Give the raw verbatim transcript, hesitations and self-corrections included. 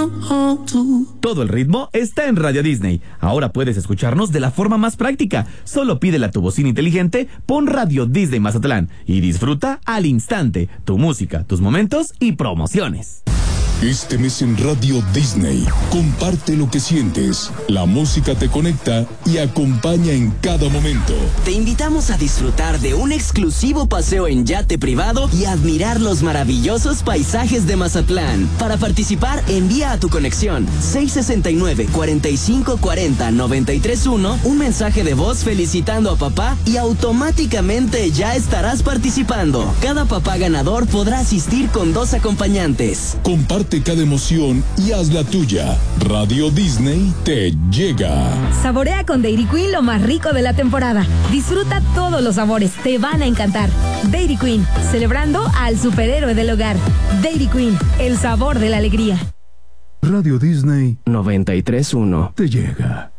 Todo el ritmo está en Radio Disney. Ahora puedes escucharnos de la forma más práctica. Solo pídele a tu bocina inteligente, pon Radio Disney Mazatlán y disfruta al instante tu música, tus momentos y promociones. Este mes en Radio Disney, comparte lo que sientes. La música te conecta y acompaña en cada momento. Te invitamos a disfrutar de un exclusivo paseo en yate privado y admirar los maravillosos paisajes de Mazatlán. Para participar, envía a tu conexión seis sesenta y nueve, cuarenta y cinco cuarenta, noventa y tres uno un mensaje de voz felicitando a papá y automáticamente ya estarás participando. Cada papá ganador podrá asistir con dos acompañantes. Comparte cada emoción y haz la tuya. Radio Disney te llega. Saborea con Dairy Queen lo más rico de la temporada. Disfruta todos los sabores, te van a encantar. Dairy Queen, celebrando al superhéroe del hogar. Dairy Queen, el sabor de la alegría. Radio Disney noventa y tres punto uno te llega.